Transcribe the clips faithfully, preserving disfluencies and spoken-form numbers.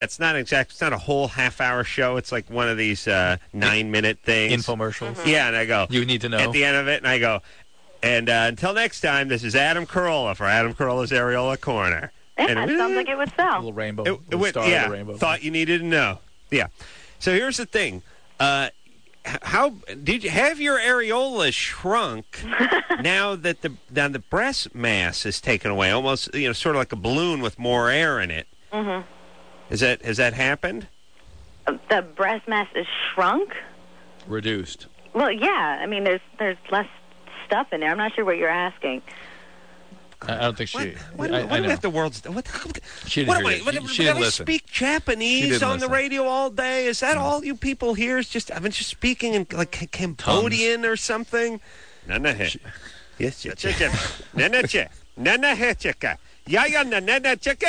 It's not exact. It's not a whole half-hour show. It's like one of these uh, nine-minute things. Infomercials. Mm-hmm. Yeah, and I go. You need to know at the end of it, and I go. And uh, until next time, this is Adam Carolla for Adam Carolla's Areola Corner. Yeah, and it sounds like it would sell. A little rainbow. It, it little went, star yeah, of the rainbow. thought you needed to know. Yeah. So here's the thing. Uh, how did you have your areola shrunk now that the now the breast mass is taken away? Almost, you know, sort of like a balloon with more air in it. Mm-hmm. Is that has that happened? Uh, the breast mass is shrunk? Reduced. Well, yeah. I mean, there's there's less stuff in there. I'm not sure what you're asking. I, I don't think she. What, what, I, what I do know. we have the world's? What, She didn't what hear am I? you. What, She- what, she did didn't I listen. speak She Japanese didn't on the listen. radio all day? Is that all you people hear? Is just I've been just speaking in like Cambodian or something? Nanahe. Yes, yes. Nanache. Nanahecheka. Yaya nanacheka.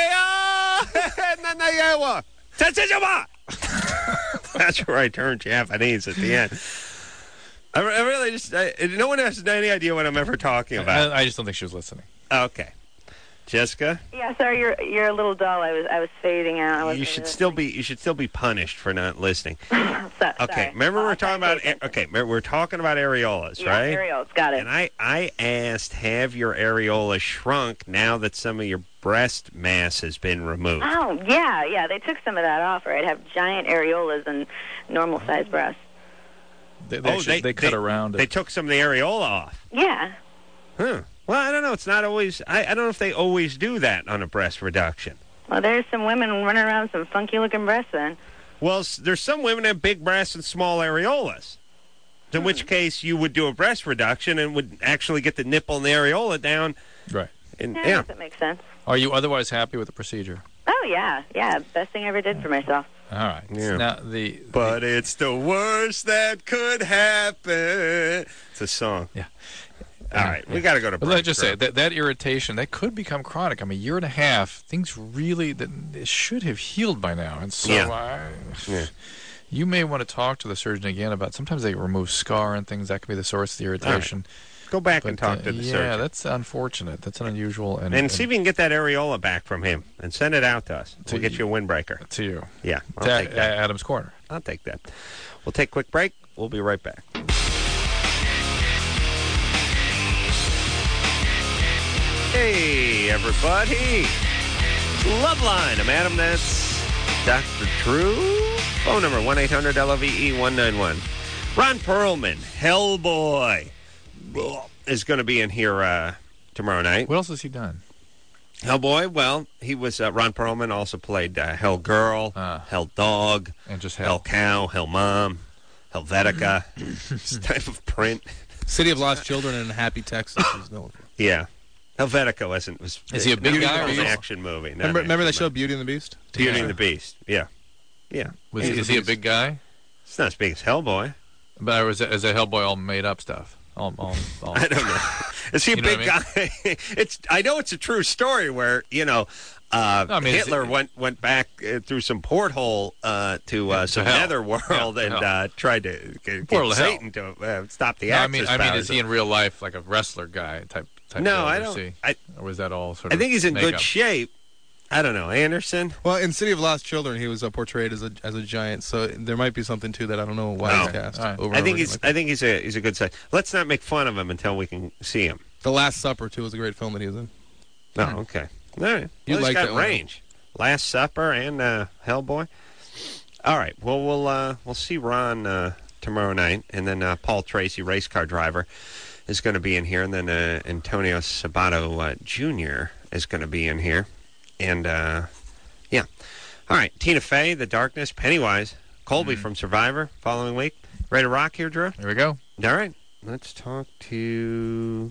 Nanayewa. Tachijama. That's where I turn Japanese at the end. I, I really just, I, no one has any idea what I'm ever talking about. I, I just don't think she was listening. Okay. Jessica? Yeah, sorry, you're you're a little dull. I was I was fading out. I You wasn't should really still be you should still be punished for not listening. listening. So- Okay, sorry. remember I'll we're try talking to about pay attention. okay, remember we're talking about areolas, Yeah, right? areolas, got it. And I I asked, have your areola shrunk now that some of your breast mass has been removed? Oh, yeah, yeah. They took some of that off, right? I have giant areolas and normal-sized breasts. They, they, Oh, actually, they, cut around They it. took some of the areola off. Yeah. Huh. Well, I don't know. It's not always. I, I don't know if they always do that on a breast reduction. Well, there's some women running around with some funky-looking breasts then. Well, s- there's some women that have big breasts and small areolas. In Hmm. which case, you would do a breast reduction and would actually get the nipple and the areola down. Right. And, Yeah, I yeah. guess that makes sense. Are you otherwise happy with the procedure? Oh, yeah, yeah. Best thing I ever did for myself. All right. Yeah. Now, the, But it's the worst that could happen. It's a song. Yeah. All right, we got to go to But break. let's just say Drew. that that irritation that could become chronic. I mean, a year and a half, things really that it should have healed by now. And so, Yeah. I, Yeah. you may want to talk to the surgeon again about. Sometimes they remove scar and things that could be the source of the irritation. Go back But, and talk uh, to the yeah, surgeon. that's unfortunate. That's an unusual and, And see if you can get that areola back from him and send it out to us. To We'll get you a windbreaker. to you. Yeah, I'll To take A- that. Adam's Corner. I'll take that. We'll take a quick break. We'll be right back. Hey, everybody. Loveline. I'm Adam. That's Doctor Drew. Phone number one eight hundred L O V E one nine one. Ron Perlman, Hellboy, is going to be in here uh, tomorrow night. What else has he done? Hellboy, well, he was, uh, Ron Perlman also played uh, Hell Girl, Ah. Hell Dog, And just Hell hell. Cow, Hell Mom, Helvetica, this type of print. City of Lost Children and Happy Texas is known for. Yeah. Helvetica wasn't, was, Is he a big it guy or was an is he- action movie. not Remember, an remember that action show movie. Beauty and the Beast? Beauty Yeah. and the Beast, yeah. Yeah. Was, He's is the he a beast. big guy? It's not as big as Hellboy. But is that, is that Hellboy all made up stuff? All, all, all. I don't know. Is he a You know big what guy? it's. I know it's a true story where, you know, uh, No, I mean, is Hitler it- went went back uh, through some porthole uh, to uh, Yeah, to some hell. netherworld Yeah, to and hell. uh, tried to get, Portal get to hell. Satan to uh, stop the No, I Axis mean, I mean, powers. is he in real life like a wrestler guy type? type No, deal, I or don't- is he- I- or was that all sort I of? think he's in good makeup? shape. I don't know, Anderson. Well, in City of Lost Children, he was uh, portrayed as a as a giant, so there might be something to that. I don't know why Oh. he's cast. All right. Over I and think over he's. again like I think he's a he's a good side. Let's not make fun of him until we can see him. that. The Last Supper too was a great film that he was in. Oh, Hmm. okay. All right. You'd Well, he's like got that one. range. Last Supper and uh, Hellboy. All right. Well, we'll uh, we'll see Ron uh, tomorrow night, and then uh, Paul Tracy, race car driver, is going to be in here, and then uh, Antonio Sabato uh, Junior is going to be in here, and uh, yeah. All right. Tina Fey, The Darkness, Pennywise, Colby Mm. from Survivor. Following week. Ready to rock here, Drew? Here we go. All right. Let's talk to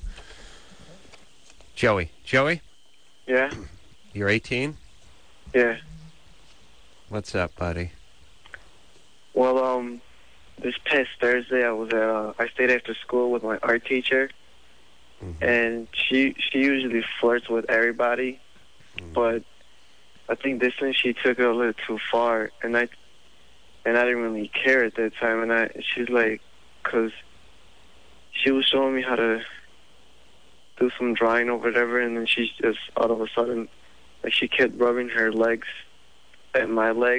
Joey. Joey, Yeah, you're eighteen. yeah. What's up, buddy? Well, um, this past Thursday, I was at, uh, I stayed after school with my art teacher, Mhm. and she she usually flirts with everybody, but I think this time she took it a little too far, and I and I didn't really care at that time, and I she's like, cause she was showing me how to do some drawing or whatever, and then she just all of a sudden, like she kept rubbing her legs at my legs.